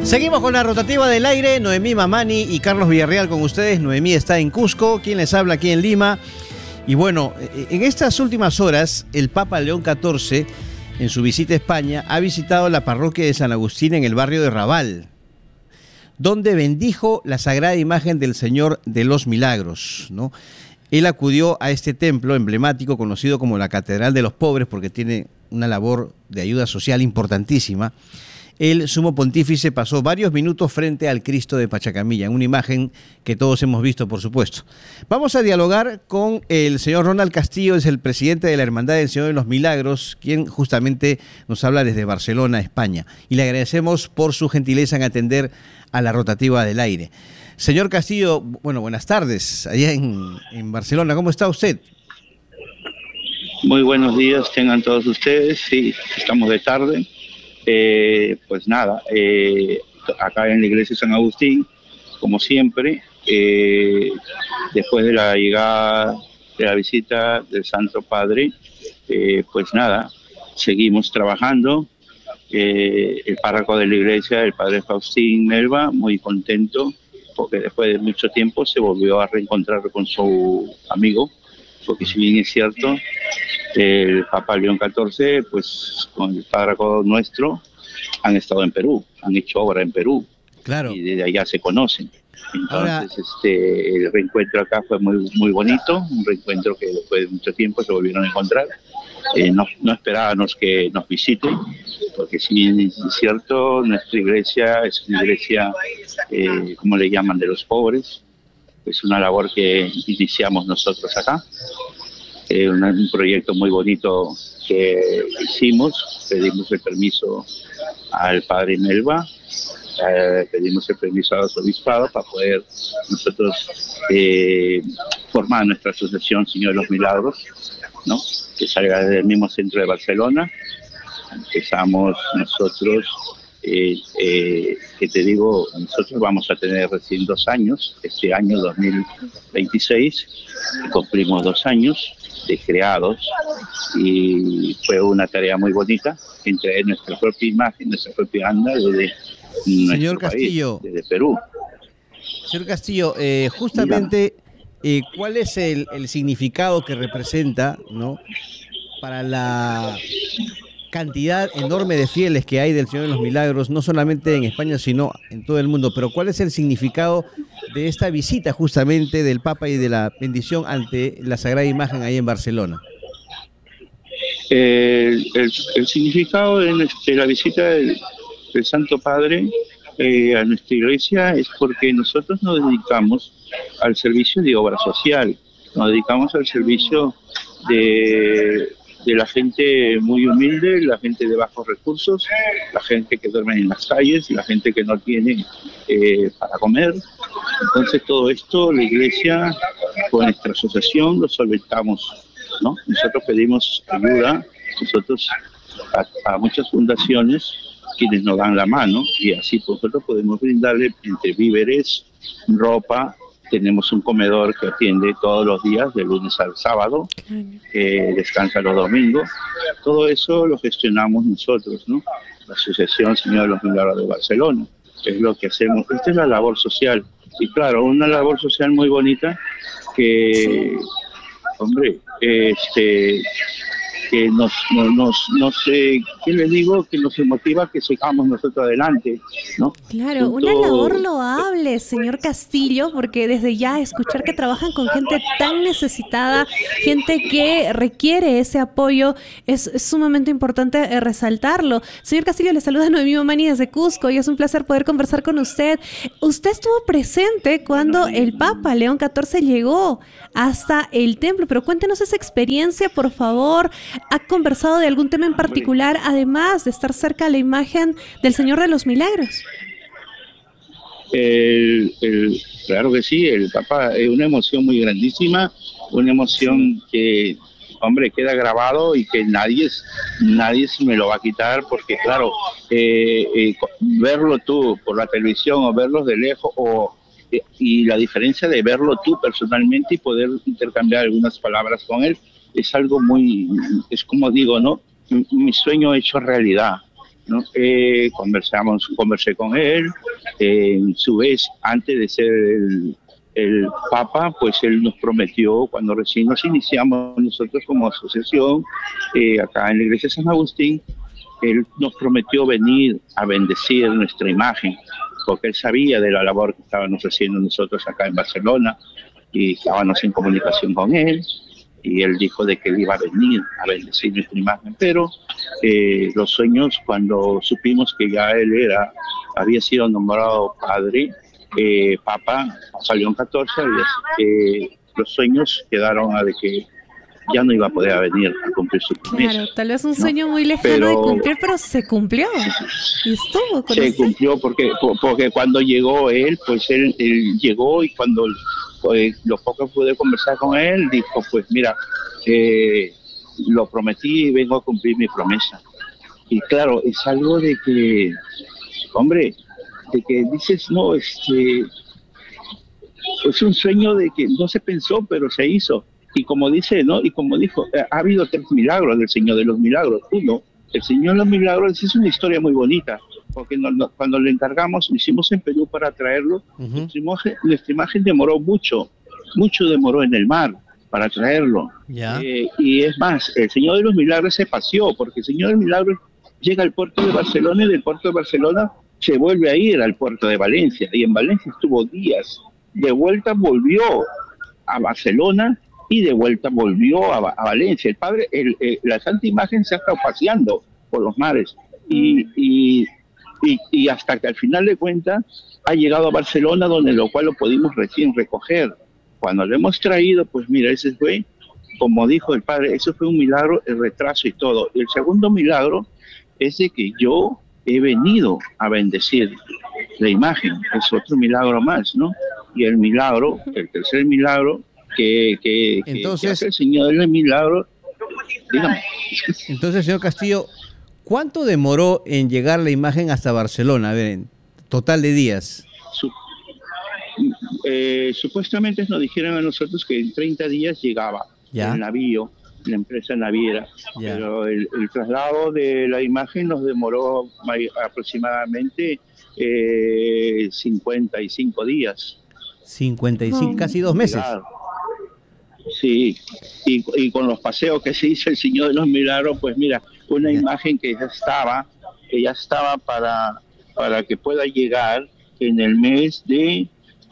Seguimos con la rotativa del aire. Noemí Mamani y Carlos Villarreal con ustedes. Noemí está en Cusco, quien les habla aquí en Lima. Y bueno, en estas últimas horas, el Papa León XIV, en su visita a España, ha visitado la parroquia de San Agustín en el barrio de Raval, donde bendijo la sagrada imagen del Señor de los Milagros, ¿no? Él acudió a este templo emblemático conocido como la Catedral de los Pobres porque tiene una labor de ayuda social importantísima. El sumo pontífice pasó varios minutos frente al Cristo de Pachacamilla, en una imagen que todos hemos visto, por supuesto. Vamos a dialogar con el señor Ronald Castillo, es el presidente de la Hermandad del Señor de los Milagros, quien justamente nos habla desde Barcelona, España. Y le agradecemos por su gentileza en atender a la rotativa del aire. Señor Castillo, bueno, buenas tardes, allá en Barcelona. ¿Cómo está usted? Muy buenos días tengan todos ustedes. Sí, estamos de tarde. Pues nada, acá en la iglesia de San Agustín, como siempre, después de la llegada de la visita del Santo Padre, pues nada, seguimos trabajando. El párroco de la iglesia, el padre Faustín Melba, muy contento, porque después de mucho tiempo se volvió a reencontrar con su amigo, porque si bien es cierto, el Papa León XIV, pues con el párroco nuestro, han estado en Perú, han hecho obra en Perú, claro, y desde allá se conocen. Entonces, ahora, el reencuentro acá fue muy bonito, un reencuentro que después de mucho tiempo se volvieron a encontrar. No esperábamos que nos visiten, porque si bien es cierto, nuestra iglesia es una iglesia, como le llaman, de los pobres. Es una labor que iniciamos nosotros acá. Un proyecto muy bonito que hicimos. Pedimos el permiso al padre Melba, pedimos el permiso al arzobispado para poder nosotros formar nuestra asociación Señor de los Milagros, ¿no? Que salga del mismo centro de Barcelona. Empezamos nosotros, que te digo, nosotros vamos a tener recién 2 años, este año 2026, cumplimos 2 años de creados, y fue una tarea muy bonita, entre nuestra propia imagen, nuestra propia anda desde señor Castillo, país, desde Perú. Señor Castillo, justamente, ¿cuál es el significado que representa, ¿no?, para la cantidad enorme de fieles que hay del Señor de los Milagros, no solamente en España, sino en todo el mundo? Pero ¿cuál es el significado de esta visita justamente del Papa y de la bendición ante la Sagrada Imagen ahí en Barcelona? El significado de la visita del Santo Padre a nuestra iglesia es porque nosotros nos dedicamos al servicio de obra social, nos dedicamos al servicio de la gente muy humilde, la gente de bajos recursos, la gente que duerme en las calles, la gente que no tiene para comer. Entonces todo esto la iglesia con nuestra asociación lo solventamos, ¿no? Nosotros pedimos ayuda, nosotros a muchas fundaciones quienes nos dan la mano, y así nosotros podemos brindarle entre víveres, ropa. Tenemos un comedor que atiende todos los días, de lunes al sábado, descansa los domingos. Todo eso lo gestionamos nosotros, ¿no? La Asociación Señor de los Milagros de Barcelona, es lo que hacemos. Esta es la labor social. Y claro, una labor social muy bonita que, hombre, que no sé, ¿qué les digo? Que nos motiva que sigamos nosotros adelante, ¿no? Claro, una labor loable, señor Castillo, porque desde ya escuchar que trabajan con gente tan necesitada, gente que requiere ese apoyo, es sumamente importante resaltarlo. Señor Castillo, le saluda Noemí Mamani desde Cusco y es un placer poder conversar con usted. Usted estuvo presente cuando el Papa León XIV llegó hasta el templo, pero cuéntenos esa experiencia, por favor. ¿Ha conversado de algún tema en particular, además de estar cerca de la imagen del Señor de los Milagros? Claro que sí, el Papa es una emoción muy grandísima, una emoción que, hombre, queda grabado y que nadie se me lo va a quitar, porque claro, verlo tú por la televisión o verlos de lejos, y la diferencia de verlo tú personalmente y poder intercambiar algunas palabras con él, es algo muy, es como digo, ¿no? Mi sueño hecho realidad. ¿no? Conversé con él, en su vez, antes de ser el Papa, pues él nos prometió, cuando recién nos iniciamos nosotros como asociación, acá en la iglesia de San Agustín, él nos prometió venir a bendecir nuestra imagen, porque él sabía de la labor que estábamos haciendo nosotros acá en Barcelona, y estábamos en comunicación con él, y él dijo de que él iba a venir a bendecir nuestra imagen, pero los sueños, cuando supimos que ya él había sido nombrado padre, Papa León XIV, los sueños quedaron a de que ya no iba a poder venir a cumplir su promesa. Claro, tal vez un sueño muy lejano de cumplir, pero se cumplió. Y estuvo con se cumplió porque cuando llegó él, pues él llegó, y cuando lo poco que pude conversar con él, dijo, pues mira, lo prometí y vengo a cumplir mi promesa. Y claro, es algo de que, hombre, de que dices, no, es un sueño de que no se pensó, pero se hizo. Y como dice, ¿no? Y como dijo, ha habido 3 milagros del Señor de los Milagros. Uno, el Señor de los Milagros es una historia muy bonita, porque cuando le encargamos, lo hicimos en Perú para traerlo, nuestra imagen demoró mucho demoró en el mar para traerlo. Y es más, el Señor de los Milagros se paseó, porque el Señor de los Milagros llega al puerto de Barcelona, y del puerto de Barcelona se vuelve a ir al puerto de Valencia, y en Valencia estuvo días. De vuelta volvió a Barcelona y de vuelta volvió a Valencia. El Padre, la Santa Imagen se ha estado paseando por los mares y hasta que al final de cuentas ha llegado a Barcelona, donde lo cual lo pudimos recién recoger. Cuando lo hemos traído, pues mira, ese fue, como dijo el Padre, eso fue un milagro, el retraso y todo. Y el segundo milagro es de que yo he venido a bendecir la imagen, es otro milagro más, ¿no? Y el milagro, el tercer milagro que hace el Señor del Milagro, dígame. Entonces, señor Castillo, ¿cuánto demoró en llegar la imagen hasta Barcelona? A ver, en total de días. Supuestamente nos dijeron a nosotros que en 30 días llegaba el navío, la empresa naviera, pero el traslado de la imagen nos demoró aproximadamente 55 días. 55, casi 2 meses. Claro. Sí, y con los paseos que se hizo el Señor de los Milagros, pues mira, una imagen que ya estaba para que pueda llegar en el mes de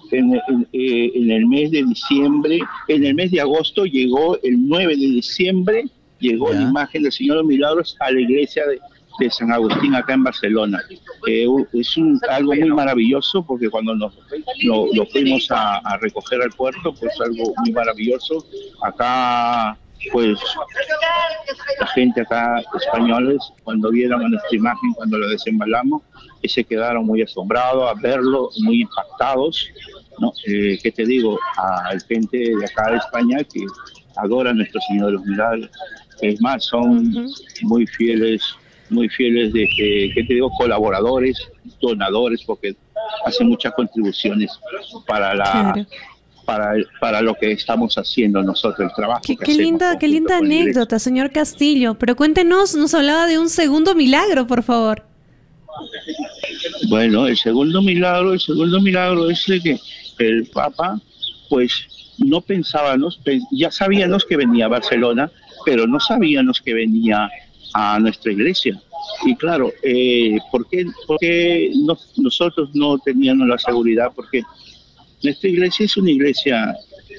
diciembre, en el mes de agosto llegó, el 9 de diciembre llegó la imagen del Señor de los Milagros a la iglesia de San Agustín acá en Barcelona. Es algo muy maravilloso, porque cuando lo fuimos a recoger al puerto, pues algo muy maravilloso. Acá, pues la gente acá, españoles, cuando vieron a nuestra imagen, cuando la desembalamos, se quedaron muy asombrados a verlo, muy impactados, ¿no? ¿Qué te digo? A la gente de acá de España que adora a nuestro Señor de los Milagros. Es más, son muy fieles de, ¿qué te digo? Colaboradores, donadores, porque hacen muchas contribuciones para para lo que estamos haciendo nosotros, el trabajo que hacemos. Qué linda anécdota, señor Castillo. Pero cuéntenos, nos hablaba de un segundo milagro, por favor. Bueno, el segundo milagro es de que el Papa, pues no pensábamos, ya sabíamos que venía a Barcelona, pero no sabíamos que venía a nuestra iglesia. Y claro, ¿por qué nosotros no teníamos la seguridad? Porque nuestra iglesia es una iglesia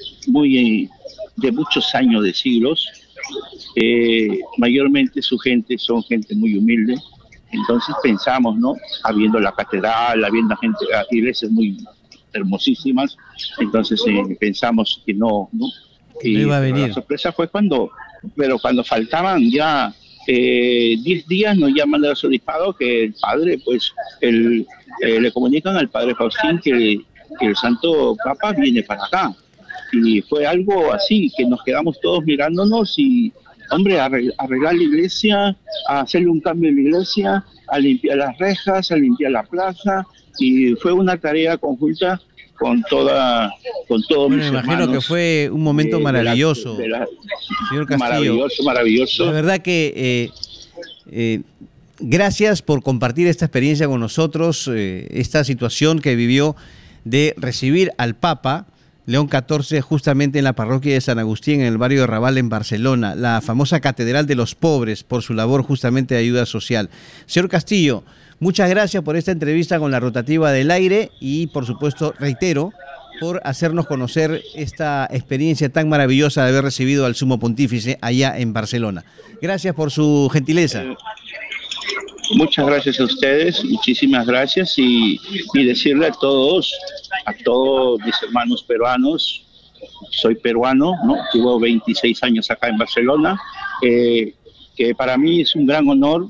de muchos años, de siglos. Mayormente su gente son gente muy humilde. Entonces pensamos, ¿no? Habiendo la catedral, habiendo iglesias muy hermosísimas, entonces pensamos que no. Y no iba a venir. La sorpresa fue cuando faltaban ya 10 días, nos llaman del arzobispado que el padre, pues, le comunican al padre Faustín que el Santo Papa viene para acá. Y fue algo así, que nos quedamos todos mirándonos y, hombre, arreglar la iglesia, a hacerle un cambio en la iglesia, a limpiar las rejas, a limpiar la plaza, y fue una tarea conjunta con todo mis hermanos. Me imagino que fue un momento maravilloso, señor Castillo. Maravilloso. La verdad que Gracias por compartir esta experiencia con nosotros, esta situación que vivió de recibir al Papa León XIV justamente en la parroquia de San Agustín, en el barrio de Raval, en Barcelona, la famosa Catedral de los Pobres, por su labor justamente de ayuda social. Señor Castillo, muchas gracias por esta entrevista con la Rotativa del Aire y, por supuesto, reitero, por hacernos conocer esta experiencia tan maravillosa de haber recibido al Sumo Pontífice allá en Barcelona. Gracias por su gentileza. Muchas gracias a ustedes, muchísimas gracias y decirle a todos mis hermanos peruanos, soy peruano, ¿no? Llevo 26 años acá en Barcelona, que para mí es un gran honor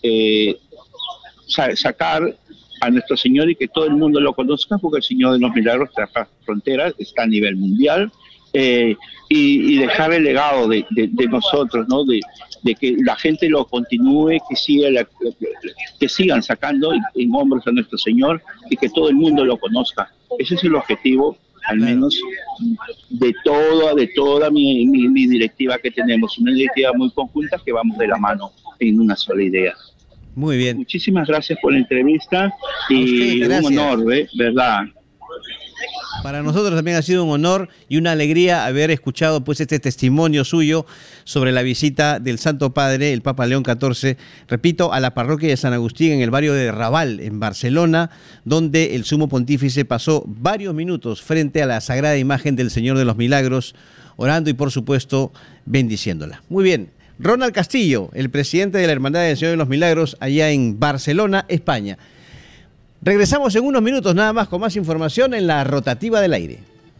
sacar a nuestro Señor y que todo el mundo lo conozca, porque el Señor de los Milagros traspas fronteras, está a nivel mundial, y dejar el legado de nosotros, ¿no? De que la gente lo continúe, que sigan sacando en hombros a nuestro Señor y que todo el mundo lo conozca. Ese es el objetivo, al menos, de toda mi directiva que tenemos, una directiva muy conjunta que vamos de la mano en una sola idea. Muy bien. Muchísimas gracias por la entrevista y un honor, ¿verdad? Para nosotros también ha sido un honor y una alegría haber escuchado pues este testimonio suyo sobre la visita del Santo Padre, el Papa León XIV, repito, a la parroquia de San Agustín en el barrio de Raval, en Barcelona, donde el Sumo Pontífice pasó varios minutos frente a la sagrada imagen del Señor de los Milagros, orando y por supuesto bendiciéndola. Muy bien, Ronald Castillo, el presidente de la Hermandad del Señor de los Milagros allá en Barcelona, España. Regresamos en unos minutos nada más con más información en la Rotativa del Aire.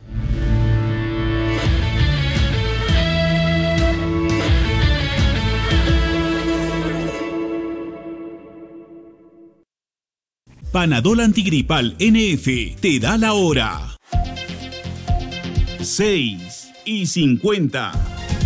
Panadol Antigripal NF te da la hora. 6:50.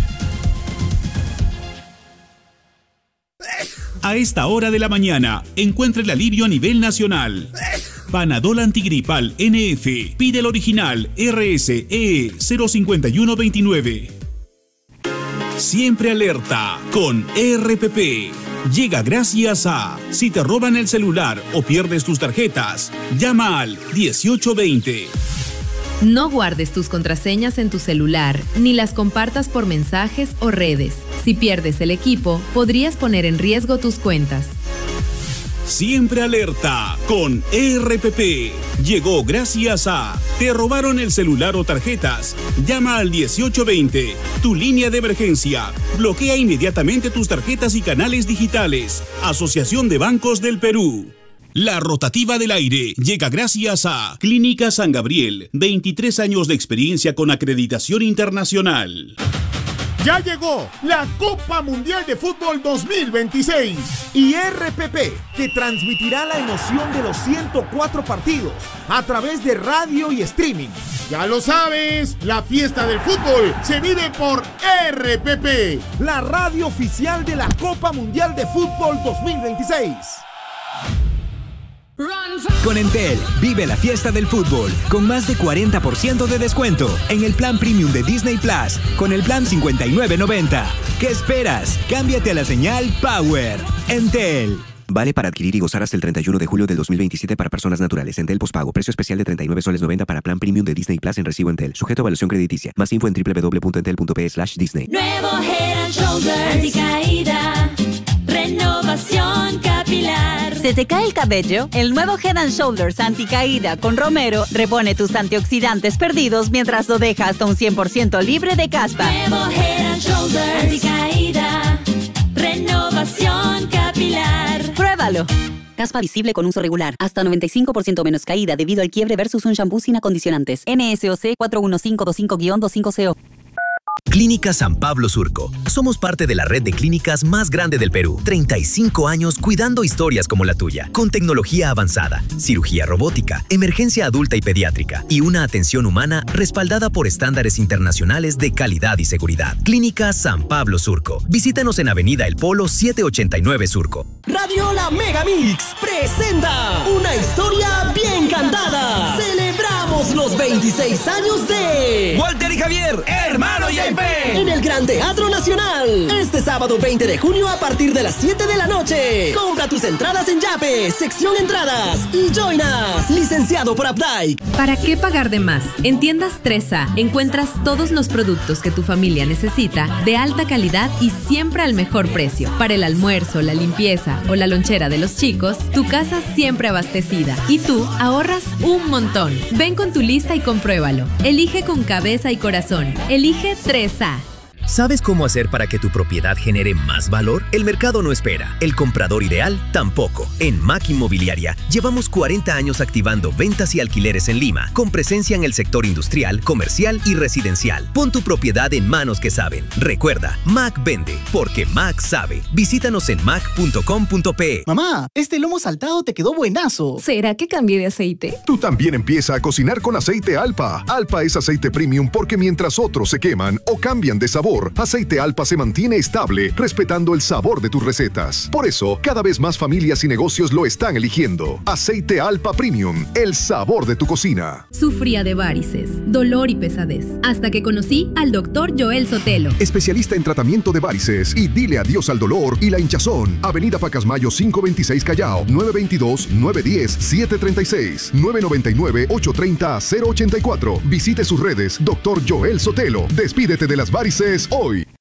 A esta hora de la mañana, encuentra el alivio a nivel nacional. Panadol Antigripal NF. Pide el original RSE 05129. Siempre alerta con RPP. Llega gracias a: si te roban el celular o pierdes tus tarjetas, llama al 1820. No guardes tus contraseñas en tu celular, ni las compartas por mensajes o redes. Si pierdes el equipo, podrías poner en riesgo tus cuentas. Siempre alerta con RPP. Llegó gracias a: ¿te robaron el celular o tarjetas? Llama al 1820, tu línea de emergencia. Bloquea inmediatamente tus tarjetas y canales digitales. Asociación de Bancos del Perú. La Rotativa del Aire llega gracias a Clínica San Gabriel, 23 años de experiencia con acreditación internacional. Ya llegó la Copa Mundial de Fútbol 2026 y RPP te transmitirá la emoción de los 104 partidos a través de radio y streaming. Ya lo sabes, la fiesta del fútbol se vive por RPP, la radio oficial de la Copa Mundial de Fútbol 2026. Con Entel, vive la fiesta del fútbol con más de 40% de descuento en el plan premium de Disney Plus con el plan $59.90. ¿Qué esperas? Cámbiate a la señal Power. Entel. Vale para adquirir y gozar hasta el 31 de julio del 2027 para personas naturales. Entel pospago. Precio especial de 39 soles 90 para plan premium de Disney Plus en recibo Entel. Sujeto a evaluación crediticia. Más info en www.entel.pe/Disney. Nuevo Head & Shoulders anticaída. Renovación capilar. ¿Se te cae el cabello? El nuevo Head & Shoulders anticaída con Romero repone tus antioxidantes perdidos mientras lo deja hasta un 100% libre de caspa. Nuevo Head & Shoulders anticaída. Renovación capilar. Pruébalo. Caspa visible con uso regular. Hasta 95% menos caída debido al quiebre versus un shampoo sin acondicionantes. NSOC 41525-250CO. Clínica San Pablo Surco. Somos parte de la red de clínicas más grande del Perú. 35 años cuidando historias como la tuya. Con tecnología avanzada, cirugía robótica, emergencia adulta y pediátrica y una atención humana respaldada por estándares internacionales de calidad y seguridad. Clínica San Pablo Surco. Visítanos en Avenida El Polo 789 Surco. Radio La Mega Mix presenta una historia bien cantada. Celebramos los 26 6 años de Walter y Javier, hermano JP, en el Gran Teatro Nacional. Este sábado 20 de junio a partir de las 7 de la noche. Compra tus entradas en Yape, sección entradas y join us. Licenciado por Updike. ¿Para qué pagar de más? En Tiendas 3A encuentras todos los productos que tu familia necesita de alta calidad y siempre al mejor precio. Para el almuerzo, la limpieza o la lonchera de los chicos, tu casa siempre abastecida y tú ahorras un montón. Ven con tu lista y compruébalo. Elige con cabeza y corazón. Elige 3A. ¿Sabes cómo hacer para que tu propiedad genere más valor? El mercado no espera, el comprador ideal tampoco. En MAC Inmobiliaria llevamos 40 años activando ventas y alquileres en Lima, con presencia en el sector industrial, comercial y residencial. Pon tu propiedad en manos que saben. Recuerda, MAC vende, porque MAC sabe. Visítanos en mac.com.pe. Mamá, este lomo saltado te quedó buenazo. ¿Será que cambié de aceite? Tú también empieza a cocinar con aceite Alpa. Alpa es aceite premium porque mientras otros se queman o cambian de sabor, Aceite Alpa se mantiene estable, respetando el sabor de tus recetas. Por eso, cada vez más familias y negocios lo están eligiendo. Aceite Alpa Premium, el sabor de tu cocina. Sufría de varices, dolor y pesadez, hasta que conocí al Dr. Joel Sotelo. Especialista en tratamiento de varices y dile adiós al dolor y la hinchazón. Avenida Pacasmayo 526 Callao, 922-910-736, 999-830-084. Visite sus redes, Dr. Joel Sotelo. Despídete de las varices hoy.